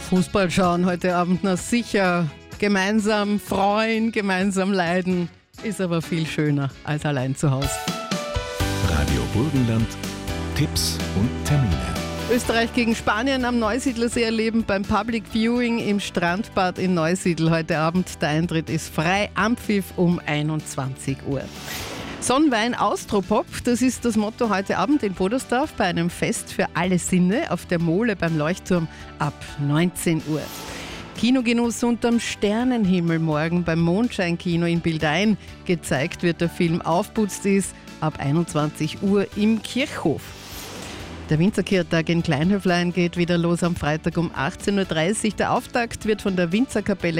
Fußball schauen heute Abend noch sicher. Gemeinsam freuen, gemeinsam leiden, ist aber viel schöner als allein zu Hause. Radio Burgenland, Tipps und Termine. Österreich gegen Spanien am Neusiedlersee erleben beim Public Viewing im Strandbad in Neusiedl heute Abend. Der Eintritt ist frei, Ampfiff um 21 Uhr. Sonnenwein Austropop, das ist das Motto heute Abend in Bodersdorf bei einem Fest für alle Sinne auf der Mole beim Leuchtturm ab 19 Uhr. Kinogenuss unterm Sternenhimmel morgen beim Mondscheinkino in Bildein. Gezeigt wird der Film Aufputzt ist ab 21 Uhr im Kirchhof. Der Winzerkirchtag in Kleinhöflein geht wieder los am Freitag um 18.30 Uhr. Der Auftakt wird von der Winzerkapelle